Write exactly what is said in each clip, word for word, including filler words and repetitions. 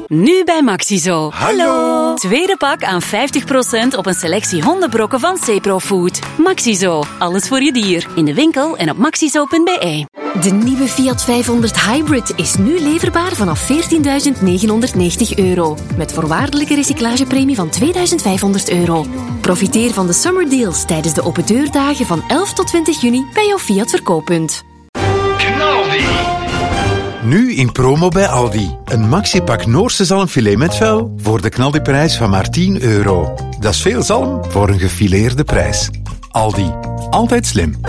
Nu bij Maxizo. Hallo. Tweede pak aan vijftig procent op een selectie hondenbrokken van Ceprofood. Maxizo. Alles voor je dier. In de winkel en op maxizo punt b e. De nieuwe Fiat vijfhonderd Hybrid is nu leverbaar vanaf veertienduizend negenhonderdnegentig euro. Met voorwaardelijke recyclagepremie van tweeduizend vijfhonderd euro. Profiteer van de summer deals tijdens de open deurdagen van elf tot twintig juni bij jouw Fiat verkooppunt. Knaldi. Nu in promo bij Aldi. Een maxipak Noorse zalmfilet met vel voor de knaldiprijs van maar tien euro. Dat is veel zalm voor een gefileerde prijs. Aldi. Altijd slim.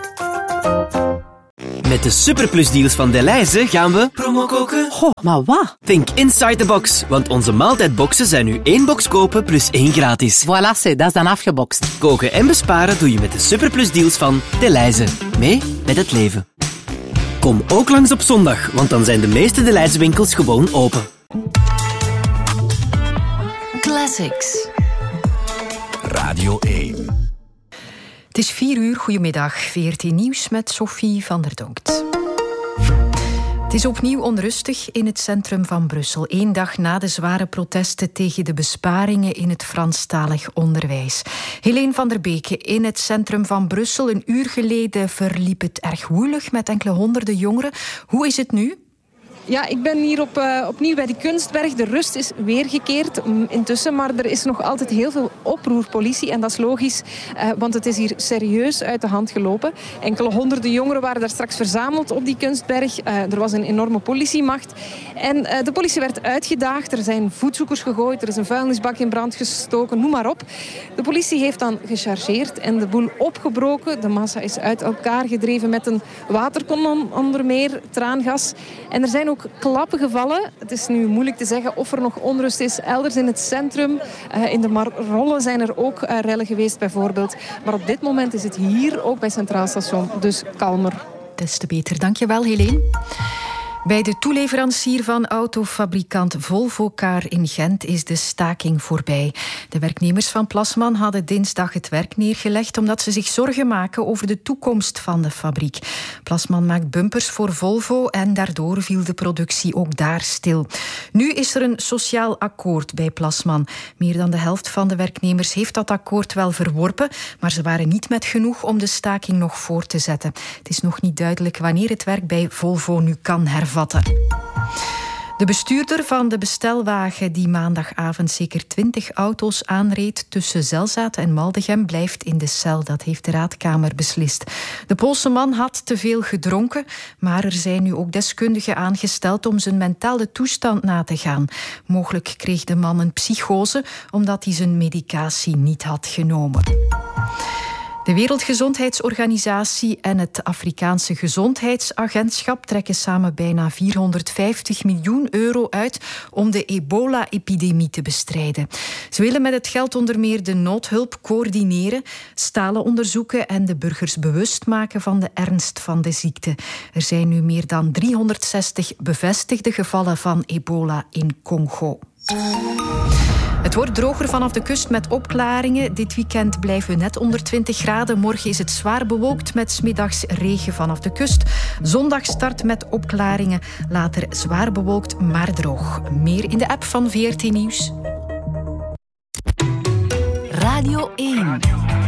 Met de superplusdeals van Delhaize gaan we promo koken. Goh, maar wat? Think inside the box, want onze maaltijdboxen zijn nu één box kopen plus één gratis. Voilà, c'est, dat is dan afgebokst. Koken en besparen doe je met de superplusdeals van Delhaize. Mee met het leven. Kom ook langs op zondag, want dan zijn de meeste Delhaize winkels gewoon open. Classics. Radio één. Het is vier uur, goedemiddag. V R T Nieuws met Sophie van der Donkt. Het is opnieuw onrustig in het centrum van Brussel. Eén dag na de zware protesten tegen de besparingen in het Franstalig onderwijs. Helene van der Beke, in het centrum van Brussel. Een uur geleden verliep het erg woelig met enkele honderden jongeren. Hoe is het nu? Ja, ik ben hier op, uh, opnieuw bij de Kunstberg. De rust is weergekeerd intussen, maar er is nog altijd heel veel oproerpolitie. En dat is logisch, uh, want het is hier serieus uit de hand gelopen. Enkele honderden jongeren waren daar straks verzameld op die Kunstberg. Uh, er was een enorme politiemacht. En uh, de politie werd uitgedaagd. Er zijn voetzoekers gegooid, er is een vuilnisbak in brand gestoken, noem maar op. De politie heeft dan gechargeerd en de boel opgebroken. De massa is uit elkaar gedreven met een waterkanon onder meer, traangas. En er zijn ook klappen gevallen. Het is nu moeilijk te zeggen of er nog onrust is elders in het centrum. Uh, in de Marollen zijn er ook uh, rellen geweest bijvoorbeeld. Maar op dit moment is het hier ook bij Centraal Station dus kalmer. Des te beter. Dankjewel, Helene. Bij de toeleverancier van autofabrikant Volvocar in Gent is de staking voorbij. De werknemers van Plasman hadden dinsdag het werk neergelegd omdat ze zich zorgen maken over de toekomst van de fabriek. Plasman maakt bumpers voor Volvo en daardoor viel de productie ook daar stil. Nu is er een sociaal akkoord bij Plasman. Meer dan de helft van de werknemers heeft dat akkoord wel verworpen, maar ze waren niet met genoeg om de staking nog voor te zetten. Het is nog niet duidelijk wanneer het werk bij Volvo nu kan hervatten. De bestuurder van de bestelwagen die maandagavond zeker twintig auto's aanreed tussen Zelzaten en Maldegem blijft in de cel. Dat heeft de raadkamer beslist. De Poolse man had te veel gedronken, maar er zijn nu ook deskundigen aangesteld om zijn mentale toestand na te gaan. Mogelijk kreeg de man een psychose omdat hij zijn medicatie niet had genomen. De Wereldgezondheidsorganisatie en het Afrikaanse Gezondheidsagentschap trekken samen bijna vierhonderdvijftig miljoen euro uit om de ebola-epidemie te bestrijden. Ze willen met het geld onder meer de noodhulp coördineren, stalen onderzoeken en de burgers bewust maken van de ernst van de ziekte. Er zijn nu meer dan driehonderdzestig bevestigde gevallen van ebola in Congo. Het wordt droger vanaf de kust met opklaringen. Dit weekend blijven we net onder twintig graden. Morgen is het zwaar bewolkt met 's middags regen vanaf de kust. Zondag start met opklaringen. Later zwaar bewolkt, maar droog. Meer in de app van V R T Nieuws. Radio één.